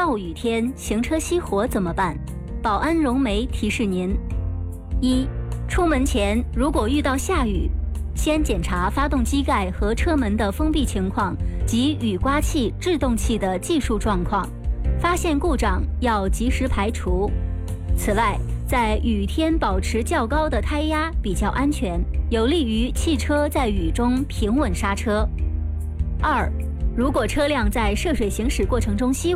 暴雨天行车熄火怎么办？保安融媒提示您：一、出门前如果遇到下雨，先检查发动机盖和车门的封闭情况及雨刮器、制动器的技术状况，发现故障要及时排除。此外，在雨天保持较高的胎压比较安全，有利于汽车在雨中平稳刹车。二、如果车辆在涉水行驶过程中熄